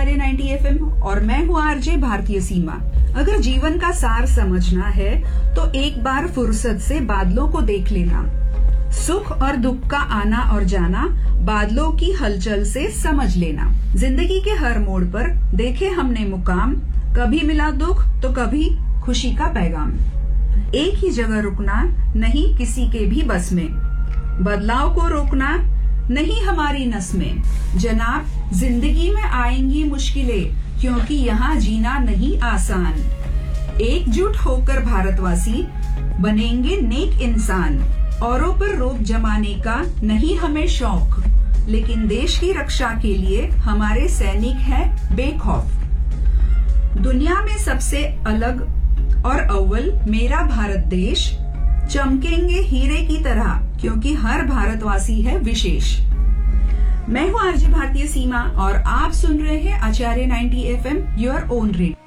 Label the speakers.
Speaker 1: आचार्य 90 FM और मैं हूँ आरजे भारतीय सीमा। अगर जीवन का सार समझना है तो एक बार फुर्सत से बादलों को देख लेना। सुख और दुख का आना और जाना बादलों की हलचल से समझ लेना। जिंदगी के हर मोड़ पर देखे हमने मुकाम, कभी मिला दुख तो कभी खुशी का पैगाम। एक ही जगह रुकना नहीं किसी के भी बस में, बदलाव को रोकना नहीं हमारी नस में। जनाब, जिंदगी में आएंगी मुश्किलें क्योंकि यहाँ जीना नहीं आसान। एकजुट होकर भारतवासी बनेंगे नेक इंसान। औरों पर रोब जमाने का नहीं हमें शौक, लेकिन देश की रक्षा के लिए हमारे सैनिक हैं बेखौफ। दुनिया में सबसे अलग और अव्वल मेरा भारत देश, चमकेंगे हीरे की तरह क्योंकि हर भारतवासी है विशेष। मैं हूँ आरजे भारतीय सीमा और आप सुन रहे हैं आचार्य 90 FM, योर ओन रेडियो।